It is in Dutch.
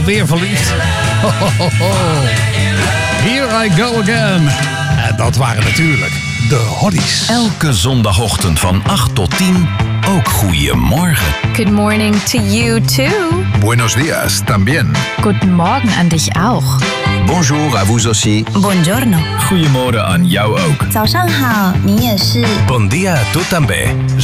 weer verliefd. Here I go again. En dat waren natuurlijk de Hollies. Elke zondagochtend van 8 tot 10, ook goeiemorgen. Good morning to you too. Buenos días, también. Guten Morgen an dich auch. Bonjour à vous aussi. Buongiorno. Goedemorgen aan jou ook. 早上好，你也是。 Bon dia a tu també.